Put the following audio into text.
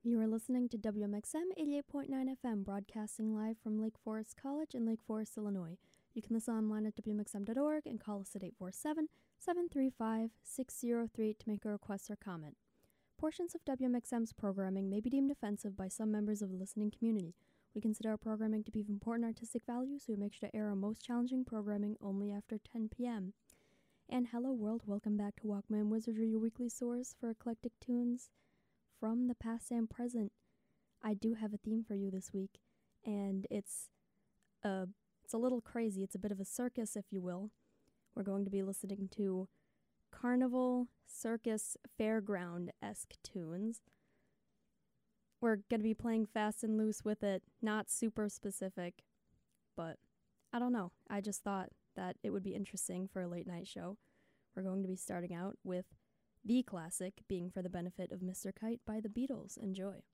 You are listening to WMXM 88.9 FM, broadcasting live from Lake Forest College in Lake Forest, Illinois. You can listen online at WMXM.org and call us at 847-735-603 to make a request or comment. Portions of WMXM's programming may be deemed offensive by some members of the listening community. We consider our programming to be of important artistic value, so we make sure to air our most challenging programming only after 10 p.m. And hello world, welcome back to Walkman Wizardry, your weekly source for eclectic tunes from the past and present. I do have a theme for you this week, and it's a little crazy. It's a bit of a circus, if you will. We're going to be listening to carnival, circus, fairground-esque tunes. We're going to be playing fast and loose with it, not super specific, but I don't know. I just thought that it would be interesting for a late night show. We're going to be starting out with the classic, being For the Benefit of Mr. Kite by the Beatles. Enjoy.